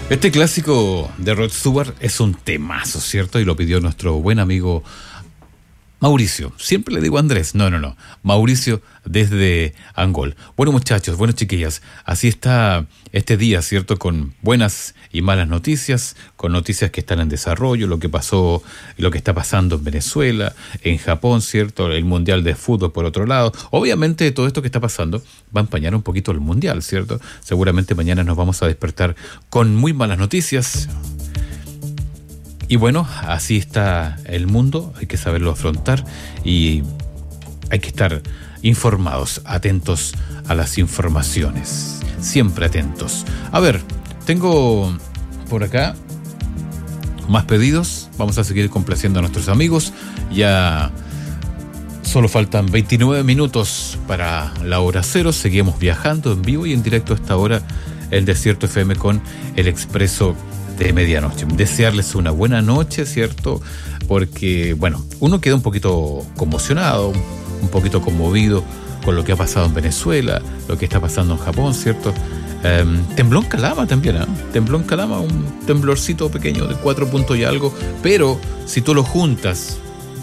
Este clásico de Rod Stewart es un temazo, ¿cierto? Y lo pidió nuestro buen amigo Mauricio. Siempre le digo Andrés. No. Mauricio desde Angol. Bueno, muchachos, bueno, chiquillas, así está este día, ¿cierto? Con buenas y malas noticias, con noticias que están en desarrollo, lo que pasó, lo que está pasando en Venezuela, en Japón, ¿cierto? El Mundial de Fútbol por otro lado. Obviamente todo esto que está pasando va a empañar un poquito el Mundial, ¿cierto? Seguramente mañana nos vamos a despertar con muy malas noticias. Y bueno, así está el mundo, hay que saberlo afrontar y hay que estar informados, atentos a las informaciones, siempre atentos. A ver, tengo por acá más pedidos, vamos a seguir complaciendo a nuestros amigos, ya solo faltan 29 minutos para la hora cero, seguimos viajando en vivo y en directo hasta ahora en Desierto FM con el Expreso de Medianoche. Desearles una buena noche, ¿cierto? Porque, bueno, uno queda un poquito conmocionado, un poquito conmovido con lo que ha pasado en Venezuela, lo que está pasando en Japón, ¿cierto? Tembló en Calama también, ¿eh? Tembló en Calama, un temblorcito pequeño de 4 puntos y algo, pero si tú lo juntas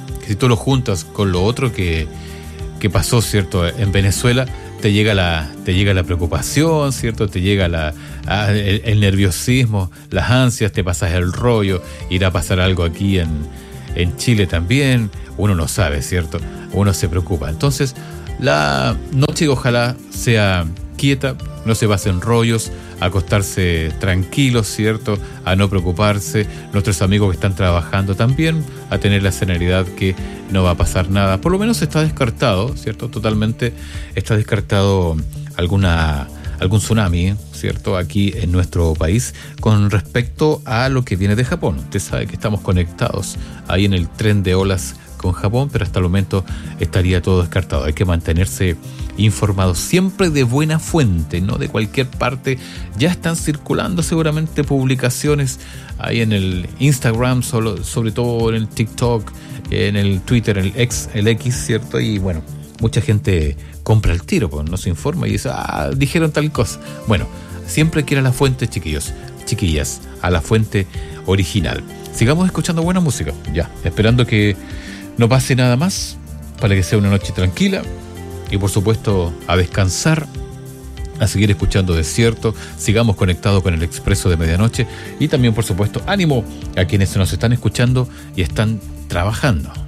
con lo otro que pasó, ¿cierto? En Venezuela, te llega la preocupación, ¿cierto? Te llega el nerviosismo, las ansias, te pasas el rollo, irá a pasar algo aquí en Chile también, uno no sabe, ¿cierto? Uno se preocupa. Entonces, la noche ojalá sea quieta, no se basen rollos, acostarse tranquilos, ¿cierto? A no preocuparse. Nuestros amigos que están trabajando también, a tener la serenidad que no va a pasar nada. Por lo menos está descartado, ¿cierto? Totalmente está descartado algún tsunami, ¿cierto? Aquí en nuestro país con respecto a lo que viene de Japón. Usted sabe que estamos conectados ahí en el tren de olas con Japón, pero hasta el momento estaría todo descartado. Hay que mantenerse informados siempre de buena fuente, no de cualquier parte. Ya están circulando seguramente publicaciones ahí en el Instagram, sobre todo en el TikTok, en el Twitter, el X, ¿cierto? Y bueno, mucha gente compra el tiro, pues no se informa y dice, dijeron tal cosa. Bueno, siempre hay que ir a la fuente, chiquillas, a la fuente original. Sigamos escuchando buena música, ya, esperando que no pase nada más, para que sea una noche tranquila y por supuesto a descansar, a seguir escuchando Desierto. Sigamos conectados con el Expreso de Medianoche y también por supuesto ánimo a quienes nos están escuchando y están trabajando.